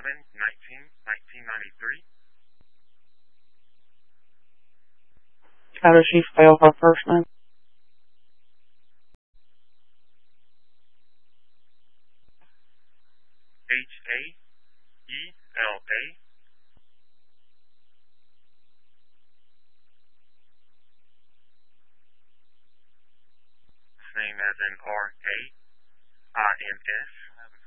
1993. How does she spell her first name? Haela. Name as in RAINS.